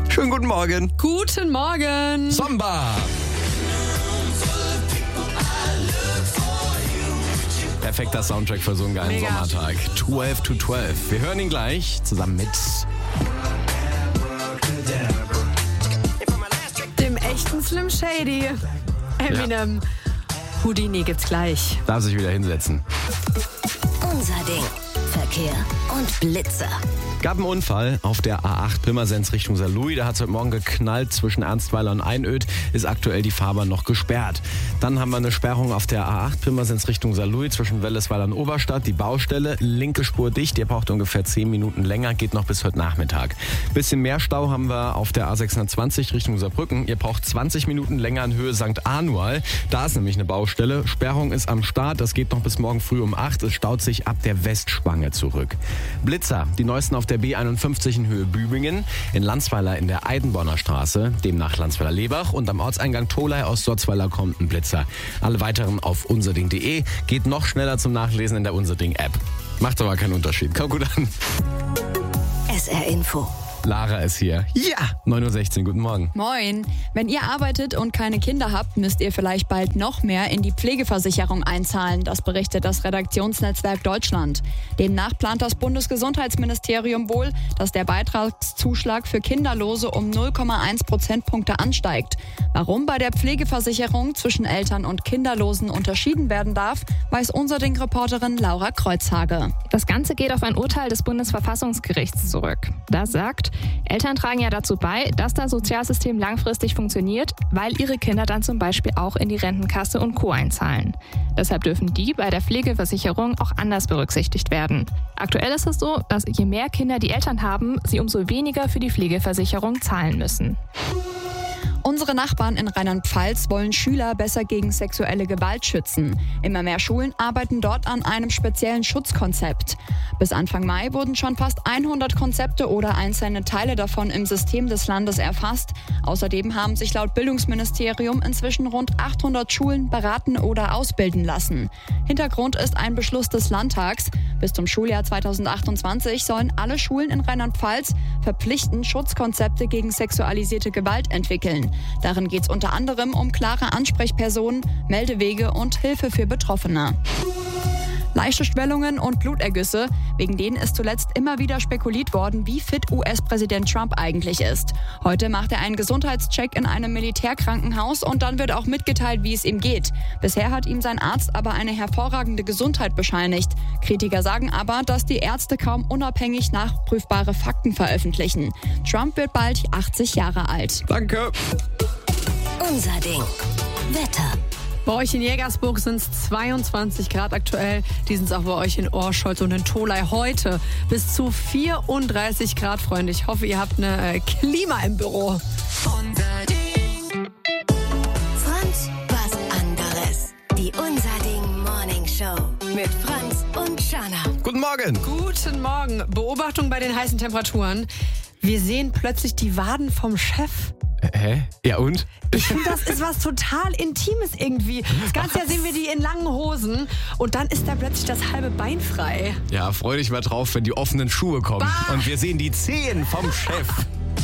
Schönen guten Morgen. Guten Morgen. Samba. Perfekter Soundtrack für so einen geilen Mega. Sommertag. 12 to 12. Wir hören ihn gleich zusammen mit Dem echten Slim Shady. Eminem. Houdini gibt's gleich. Darf sich wieder hinsetzen. Unser Ding. Verkehr und Blitzer. Gab einen Unfall auf der A8 Pirmasens Richtung Saarlouis. Da hat es heute Morgen geknallt zwischen Ernstweiler und Einöd. Ist aktuell die Fahrbahn noch gesperrt. Dann haben wir eine Sperrung auf der A8 Pirmasens Richtung Saarlouis zwischen Wellesweiler und Oberstadt. Die Baustelle, linke Spur dicht. Ihr braucht ungefähr 10 Minuten länger, geht noch bis heute Nachmittag. Bisschen mehr Stau haben wir auf der A620 Richtung Saarbrücken. Ihr braucht 20 Minuten länger in Höhe St. Anual. Da ist nämlich eine Baustelle. Sperrung ist am Start. Das geht noch bis morgen früh um 8. Es staut sich ab der Westspange zurück. Blitzer, die neuesten auf der B51 in Höhe Bübingen, in Landsweiler in der Eidenborner Straße, demnach Landsweiler-Lebach und am Ortseingang Tholey aus Sorzweiler kommt ein Blitzer. Alle weiteren auf unserding.de. Geht noch schneller zum Nachlesen in der Unserding-App. Macht aber keinen Unterschied. Kommt gut an. SR Info. Lara ist hier. Ja, 9.16 Uhr. Guten Morgen. Moin. Wenn ihr arbeitet und keine Kinder habt, müsst ihr vielleicht bald noch mehr in die Pflegeversicherung einzahlen. Das berichtet das Redaktionsnetzwerk Deutschland. Demnach plant das Bundesgesundheitsministerium wohl, dass der Beitragszuschlag für Kinderlose um 0,1 Prozentpunkte ansteigt. Warum bei der Pflegeversicherung zwischen Eltern und Kinderlosen unterschieden werden darf, weiß Unserding-Reporterin Laura Kreuzhage. Das Ganze geht auf ein Urteil des Bundesverfassungsgerichts zurück. Das sagt, Eltern tragen ja dazu bei, dass das Sozialsystem langfristig funktioniert, weil ihre Kinder dann zum Beispiel auch in die Rentenkasse und Co. einzahlen. Deshalb dürfen die bei der Pflegeversicherung auch anders berücksichtigt werden. Aktuell ist es so, dass je mehr Kinder die Eltern haben, sie umso weniger für die Pflegeversicherung zahlen müssen. Unsere Nachbarn in Rheinland-Pfalz wollen Schüler besser gegen sexuelle Gewalt schützen. Immer mehr Schulen arbeiten dort an einem speziellen Schutzkonzept. Bis Anfang Mai wurden schon fast 100 Konzepte oder einzelne Teile davon im System des Landes erfasst. Außerdem haben sich laut Bildungsministerium inzwischen rund 800 Schulen beraten oder ausbilden lassen. Hintergrund ist ein Beschluss des Landtags. Bis zum Schuljahr 2028 sollen alle Schulen in Rheinland-Pfalz verpflichtend Schutzkonzepte gegen sexualisierte Gewalt entwickeln. Darin geht es unter anderem um klare Ansprechpersonen, Meldewege und Hilfe für Betroffene. Leichte Schwellungen und Blutergüsse, wegen denen ist zuletzt immer wieder spekuliert worden, wie fit US-Präsident Trump eigentlich ist. Heute macht er einen Gesundheitscheck in einem Militärkrankenhaus und dann wird auch mitgeteilt, wie es ihm geht. Bisher hat ihm sein Arzt aber eine hervorragende Gesundheit bescheinigt. Kritiker sagen aber, dass die Ärzte kaum unabhängig nachprüfbare Fakten veröffentlichen. Trump wird bald 80 Jahre alt. Danke. Unser Ding. Wetter. Bei euch in Jägersburg sind es 22 Grad aktuell. Die sind es auch bei euch in Orscholz und in Tholey heute. Bis zu 34 Grad, Freunde. Ich hoffe, ihr habt eine Klima im Büro. Unser Ding. Franz, was anderes. Die Unser Ding Morning Show. Mit Franz und Shana. Guten Morgen. Guten Morgen. Beobachtung bei den heißen Temperaturen. Wir sehen plötzlich die Waden vom Chef. Hä? Ja und? Ich finde, das ist was total Intimes irgendwie. Das ganze Jahr sehen wir die in langen Hosen und dann ist da plötzlich das halbe Bein frei. Ja, freu dich mal drauf, wenn die offenen Schuhe kommen. Und wir sehen die Zehen vom Chef.